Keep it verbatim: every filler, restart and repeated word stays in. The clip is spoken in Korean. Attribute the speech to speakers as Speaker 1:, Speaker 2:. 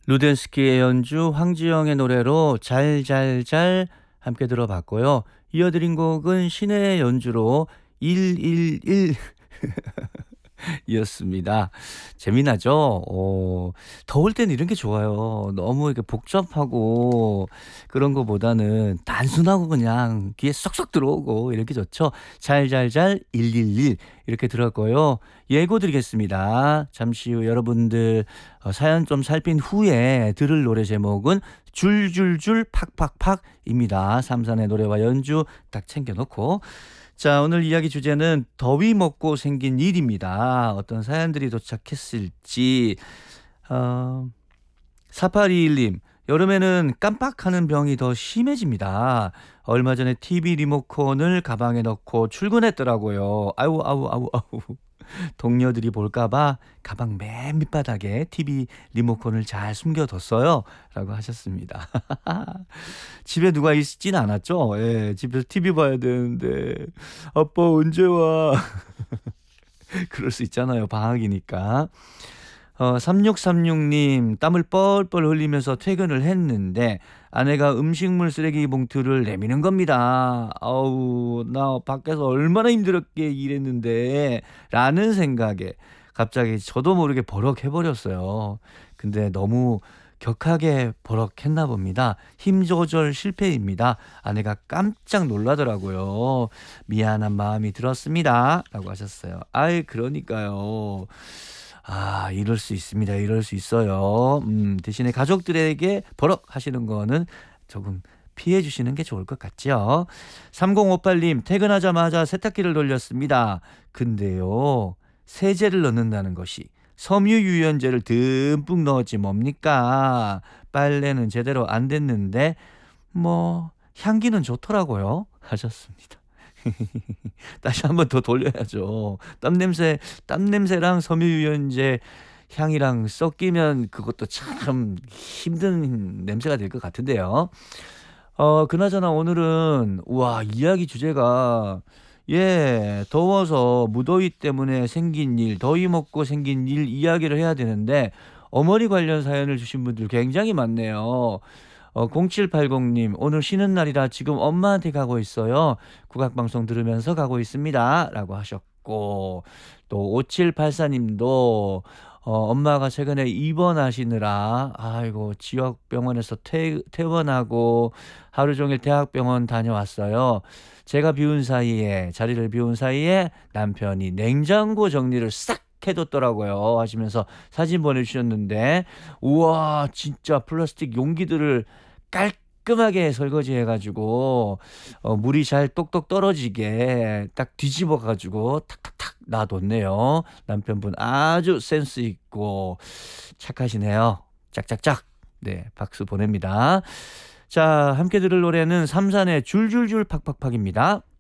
Speaker 1: 루덴스키의 연주, 황지영의 노래로 잘잘잘 함께 들어봤고요. 이어드린 곡은 신혜의 연주로 일일일 이었습니다. 재미나죠? 어, 더울 땐 이런 게 좋아요. 너무 이렇게 복잡하고 그런 거보다는 단순하고 그냥 귀에 쏙쏙 들어오고 이렇게 좋죠. 잘잘잘 일일일 이렇게 들었고요. 예고 드리겠습니다. 잠시 후 여러분들 어, 사연 좀 살핀 후에 들을 노래 제목은 줄줄줄 팍팍팍입니다. 삼산의 노래와 연주 딱 챙겨놓고 자, 오늘 이야기 주제는 더위 먹고 생긴 일입니다. 어떤 사연들이 도착했을지. 어, 사팔이일 님, 여름에는 깜빡하는 병이 더 심해집니다. 얼마 전에 티비 리모컨을 가방에 넣고 출근했더라고요. 아우 아우 아우 아우. 동료들이 볼까봐 가방 맨 밑바닥에 티비 리모컨을 잘 숨겨뒀어요. 라고 하셨습니다. 집에 누가 있진 않았죠? 예, 집에서 티비 봐야 되는데 아빠 언제 와? 그럴 수 있잖아요. 방학이니까. 어, 삼육삼육 님, 땀을 뻘뻘 흘리면서 퇴근을 했는데 아내가 음식물 쓰레기 봉투를 내미는 겁니다. 아우, 나 밖에서 얼마나 힘들었게 일했는데 라는 생각에 갑자기 저도 모르게 버럭해버렸어요. 근데 너무 격하게 버럭했나 봅니다. 힘 조절 실패입니다. 아내가 깜짝 놀라더라고요. 미안한 마음이 들었습니다. 라고 하셨어요. 아이, 그러니까요. 아, 이럴 수 있습니다. 이럴 수 있어요. 음, 대신에 가족들에게 버럭 하시는 거는 조금 피해 주시는 게 좋을 것 같죠. 삼공오팔 님, 퇴근하자마자 세탁기를 돌렸습니다. 근데요, 세제를 넣는다는 것이 섬유유연제를 듬뿍 넣었지 뭡니까? 빨래는 제대로 안 됐는데 뭐 향기는 좋더라고요. 하셨습니다. 다시 한번 더 돌려야죠. 땀 냄새, 땀 냄새랑 섬유유연제 향이랑 섞이면 그것도 참 힘든 냄새가 될 것 같은데요. 어, 그나저나 오늘은, 우와, 이야기 주제가, 예, 더워서 무더위 때문에 생긴 일, 더위 먹고 생긴 일 이야기를 해야 되는데, 어머니 관련 사연을 주신 분들 굉장히 많네요. 어, 공칠팔공 님, 오늘 쉬는 날이라 지금 엄마한테 가고 있어요. 국악방송 들으면서 가고 있습니다. 라고 하셨고, 또 오칠팔사 님도 어, 엄마가 최근에 입원하시느라, 아이고, 지역 병원에서 퇴, 퇴원하고 하루 종일 대학병원 다녀왔어요. 제가 비운 사이에, 자리를 비운 사이에 남편이 냉장고 정리를 싹 해뒀더라고요. 하시면서 사진 보내주셨는데, 우와, 진짜 플라스틱 용기들을 깔끔하게 설거지해가지고 어, 물이 잘 똑똑 떨어지게 딱 뒤집어가지고 탁탁탁 놔뒀네요. 남편분 아주 센스 있고 착하시네요. 짝짝짝. 네, 박수 보냅니다. 자, 함께 들을 노래는 삼산의 줄줄줄 팍팍팍입니다.